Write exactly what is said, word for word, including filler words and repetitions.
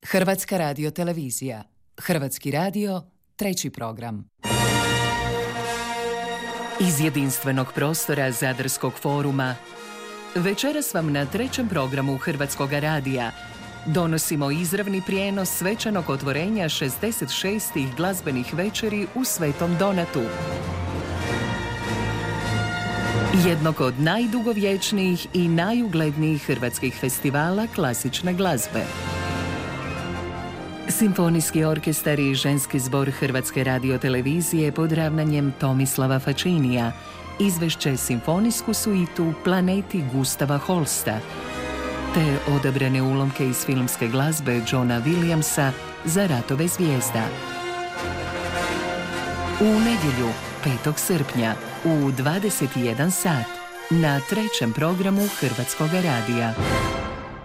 Hrvatska radiotelevizija. Hrvatski radio, treći program. Iz jedinstvenog prostora Zadarskog foruma večeras vam na trećem programu Hrvatskog radija donosimo izravni prijenos svečanog otvorenja šezdeset šestih glazbenih večeri u Svetom Donatu, jednog od najdugovječnijih i najuglednijih hrvatskih festivala klasične glazbe. Simfonijski orkestar i ženski zbor Hrvatske radiotelevizije pod ravnanjem Tomislava Fačinija izvešće simfonijsku suitu Planeti Gustava Holsta, te odabrane ulomke iz filmske glazbe Johna Williamsa za Ratove zvijezda. U nedjelju, petog srpnja, u dvadeset jedan sat, na trećem programu Hrvatskog radija.